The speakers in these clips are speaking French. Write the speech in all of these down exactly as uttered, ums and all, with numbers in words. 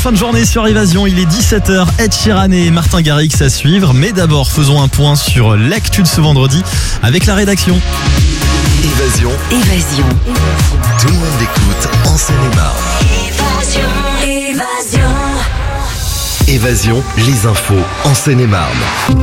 fin de journée sur Évasion, il est dix-sept heures, Ed Sheeran et Martin Garrix à suivre. Mais d'abord, faisons un point sur l'actu de ce vendredi avec la rédaction. Évasion. Évasion. Tout le monde écoute en Seine-et-Marne. Évasion. Évasion. Évasion, les infos en Seine-et-Marne.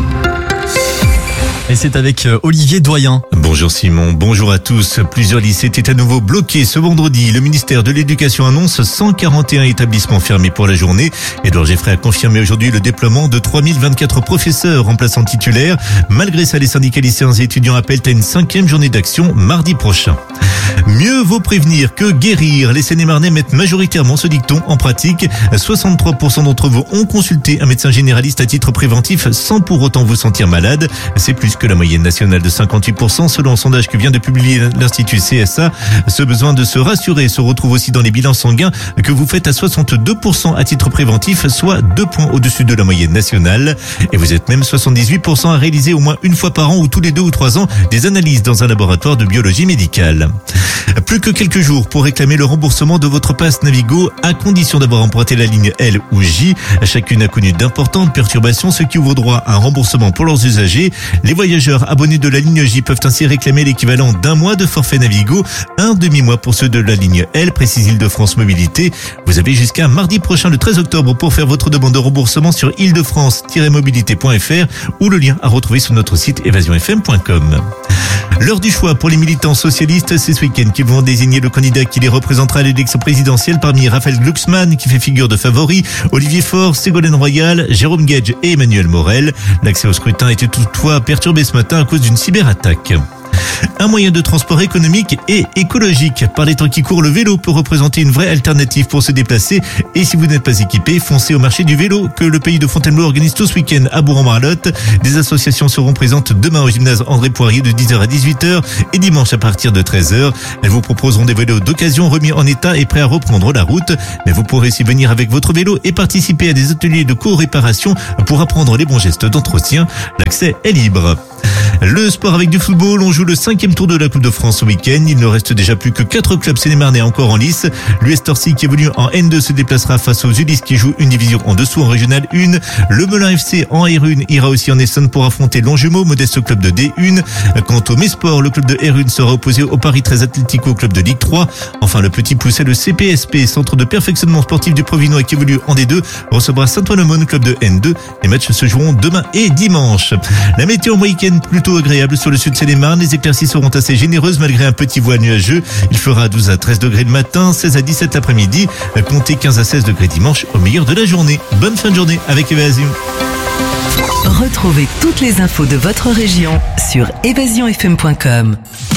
Et c'est avec Olivier Doyen. Bonjour Simon, bonjour à tous. Plusieurs lycées étaient à nouveau bloqués ce vendredi. Le ministère de l'Éducation annonce cent quarante et un établissements fermés pour la journée. Édouard Geoffrey a confirmé aujourd'hui le déploiement de trois mille vingt-quatre professeurs remplaçants titulaires. Malgré ça, les syndicats lycéens et étudiants appellent à une cinquième journée d'action mardi prochain. Mieux vaut prévenir que guérir. Les Seine-et-Marnais mettent majoritairement ce dicton en pratique. soixante-trois pour cent d'entre vous ont consulté un médecin généraliste à titre préventif sans pour autant vous sentir malade. C'est plus que la moyenne nationale de cinquante-huit pour cent selon un sondage que vient de publier l'Institut C S A. Ce besoin de se rassurer se retrouve aussi dans les bilans sanguins que vous faites à soixante-deux pour cent à titre préventif, soit deux points au-dessus de la moyenne nationale. Et vous êtes même soixante-dix-huit pour cent à réaliser au moins une fois par an ou tous les deux ou trois ans des analyses dans un laboratoire de biologie médicale. Plus que quelques jours pour réclamer le remboursement de votre passe Navigo, à condition d'avoir emprunté la ligne L ou J. Chacune a connu d'importantes perturbations, ce qui ouvre droit à un remboursement pour leurs usagers. Les voyageurs abonnés de la ligne J peuvent ainsi réclamer l'équivalent d'un mois de forfait Navigo, un demi-mois pour ceux de la ligne L, précise Île-de-France Mobilité. Vous avez jusqu'à mardi prochain, le treize octobre, pour faire votre demande de remboursement sur île de france tiret mobilité point f r ou le lien à retrouver sur notre site évasion f m point com. L'heure du choix pour les militants socialistes, c'est ce week-end qu'ils vont désigner le candidat qui les représentera à l'élection présidentielle parmi Raphaël Glucksmann, qui fait figure de favori, Olivier Faure, Ségolène Royal, Jérôme Guedj et Emmanuel Morel. L'accès au scrutin était toutefois perturbé ce matin à cause d'une cyberattaque. Un moyen de transport économique et écologique. Par les temps qui courent, le vélo peut représenter une vraie alternative pour se déplacer. Et si vous n'êtes pas équipé, foncez au marché du vélo que le pays de Fontainebleau organise tout ce week-end à Bourg-en-Marlotte. Des associations seront présentes demain au gymnase André Poirier de dix heures à dix-huit heures et dimanche à partir de treize heures. Elles vous proposeront des vélos d'occasion remis en état et prêts à reprendre la route. Mais vous pourrez aussi venir avec votre vélo et participer à des ateliers de co-réparation pour apprendre les bons gestes d'entretien. L'accès est libre. Le sport avec du football, on joue le cinquième tour de la Coupe de France ce week-end. Il ne reste déjà plus que quatre clubs seine-et-marnais encore en lice. L'U S Torcy qui évolue en N deux se déplacera face aux Ulis qui jouent une division en dessous en Régional un. Le Melun F C en R un ira aussi en Essonne pour affronter Longjumeau, modeste club de D un. Quant au Mesport, le club de R un sera opposé au Paris treize Atlético, club de Ligue trois. Enfin, le Petit Pousset, le C P S P, centre de perfectionnement sportif du Provinois qui évolue en D deux, recevra Saint-Ouen-le-Monde, club de N deux. Les matchs se joueront demain et dimanche. La météo en week-end plutôt agréable sur le sud Seine-et-Marne. Les éclaircies seront assez généreuses malgré un petit voile nuageux. Il fera douze à treize degrés le matin, seize à dix-sept l'après-midi. Comptez quinze à seize degrés dimanche au meilleur de la journée. Bonne fin de journée avec Évasion. Retrouvez toutes les infos de votre région sur évasion f m point com.